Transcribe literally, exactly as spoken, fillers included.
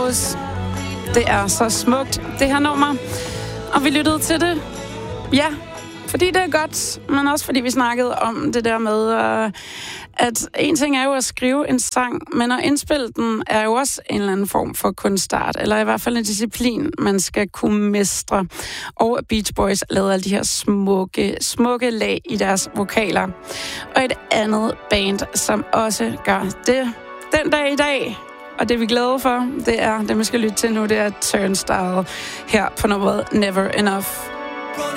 Rose. Det er så smukt, det her nummer. Og vi lyttede til det, ja, fordi det er godt, men også fordi vi snakkede om det der med, uh, at en ting er jo at skrive en sang, men at indspille den er jo også en eller anden form for kunstart, eller i hvert fald en disciplin, man skal kunne mestre. Og Beach Boys lavede alle de her smukke, smukke lag i deres vokaler. Og et andet band, som også gør det den dag i dag, og det vi er glade for, det er, det man skal lytte til nu, det er Turnstile her på nummeret Never Enough.